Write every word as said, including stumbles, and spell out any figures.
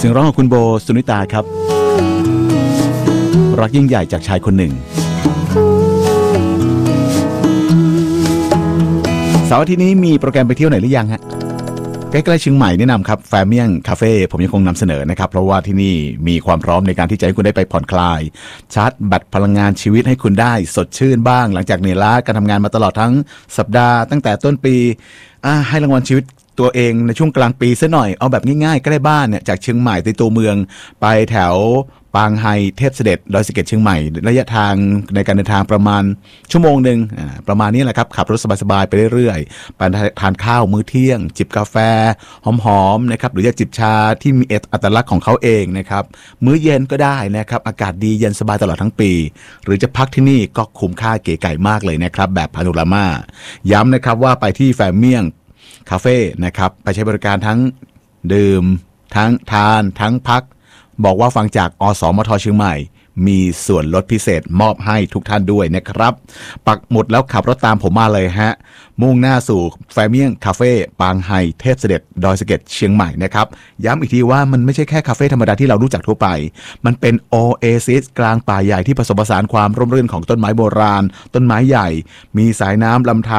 เสียงร้องของคุณโบสุนิตาครับรักยิ่งใหญ่จากชายคนหนึ่งเสาร์อาทิตย์นี้มีโปรแกรมไปเที่ยวไหนหรือยังฮะใกล้ๆเชียงใหม่แนะนำครับแฟเมียงคาเฟ่ผมยังคงนำเสนอนะครับเพราะว่าที่นี่มีความพร้อมในการที่จะให้คุณได้ไปผ่อนคลายชาร์จแบตพลังงานชีวิตให้คุณได้สดชื่นบ้างหลังจากเหนื่อยล้าการทำงานมาตลอดทั้งสัปดาห์ตั้งแต่ต้นปีให้รางวัลชีวิตตัวเองในช่วงกลางปีซะหน่อยเอาแบบง่ายๆใกล้บ้านเนี่ยจากเชียงใหม่ในตัวเมืองไปแถวปางไฮเทพเสด็จดอยสะเก็ดเชียงใหม่ระยะทางในการเดินทางประมาณชั่วโมงหนึ่งประมาณนี้แหละครับขับรถสบายๆไปเรื่อยๆไปทานข้าวมื้อเที่ยงจิบกาแฟหอมๆนะครับหรือจะจิบชาที่มีอัตลักษณ์ของเขาเองนะครับมื้อเย็นก็ได้นะครับอากาศดีเย็นสบายตลอดทั้งปีหรือจะพักที่นี่ก็คุ้มค่าเก๋ไก่มากเลยนะครับแบบพาโนรามาย้ำนะครับว่าไปที่แฟเมียงคาเฟ่นะครับไปใช้บริการทั้งดื่มทั้งทานทั้งพักบอกว่าฟังจากอสมทเชียงใหม่มีส่วนลดพิเศษมอบให้ทุกท่านด้วยนะครับปักหมุดแล้วขับรถตามผมมาเลยฮะมุ่งหน้าสู่แฟเมียงคาเฟ่ปางไฮเทพเสด็จดอยสะเก็ดเชียงใหม่นะครับย้ำอีกทีว่ามันไม่ใช่แค่คาเฟ่ธรรมดาที่เรารู้จักทั่วไปมันเป็นโอเอซิสกลางป่าใหญ่ที่ผสมผสานความร่มรื่นของต้นไม้โบราณต้นไม้ใหญ่มีสายน้ำลำธาร